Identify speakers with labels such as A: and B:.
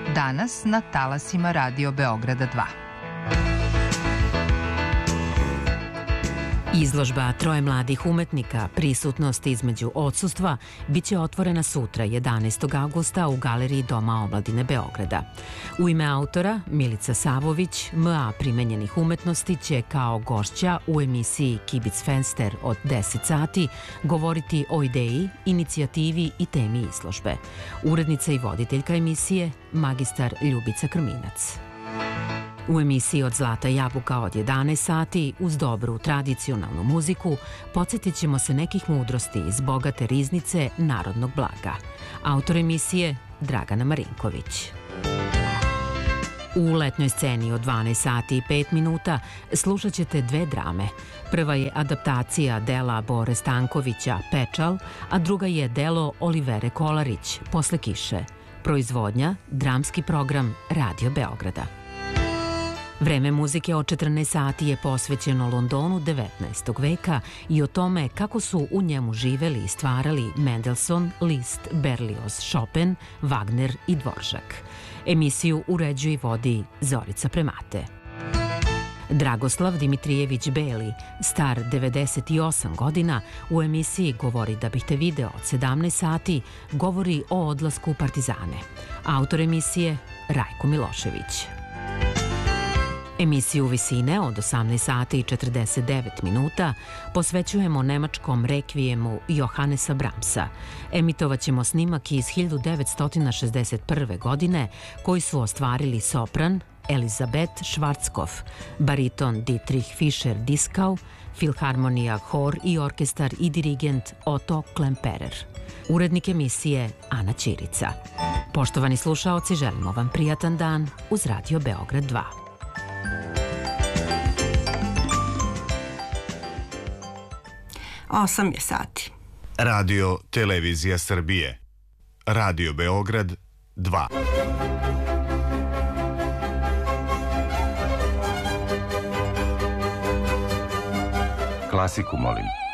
A: danas na talasima Radio Beograda 2.
B: Izložba troje mladih umetnika Prisutnost između odsustva biće otvorena sutra 11. augusta u Galeriji Doma omladine Beograda. U ime autora Milica Savović, MA primenjenih umetnosti, će kao gošća u emisiji Kibic Fenster od 10 sati govoriti o ideji, inicijativi i temi izložbe. Urednica i voditeljka emisije magistar Ljubica Krminac. U emisiji Od zlata jabuka od 11 sati, uz dobru tradicionalnu muziku, podsjetit ćemo se nekih mudrosti iz bogate riznice narodnog blaga. Autor emisije Dragana Marinković. U letnjoj sceni od 12 sati i 5 minuta slušat ćete dve drame. Prva je adaptacija dela Bore Stankovića Pečal, a druga je delo Olivere Kolarić Posle kiše. Proizvodnja, dramski program Radio Beograda. Vreme muzike od 14 sati je posvećeno Londonu 19. veka i o tome kako su u njemu živeli i stvarali Mendelssohn, Liszt, Berlioz, Chopin, Wagner i Dvorak. Emisiju uređuje i vodi Zorica Premate. Dragoslav Dimitrijević Beli, star 98 godina, u emisiji Govori da bih te video od 17 sati govori o odlasku u Partizane. Autor emisije Rajko Milošević. Emisiju Visine od 18 sati i 49 minuta posvećujemo nemačkom rekvijemu Johannesa Brahmsa. Emitovaćemo snimak iz 1961. godine koji su ostvarili sopran Elizabeth Schwarzkopf, bariton Dietrich Fischer-Dieskau, filharmonija, hor i orkestar i dirigent Otto Klemperer. Urednik emisije Ana Ćirica. Poštovani slušaoci, želimo vam prijatan dan uz Radio Beograd 2.
C: 8 je sati.
D: Radio Televizija Srbije. Radio Beograd 2.
E: Klasiku molim.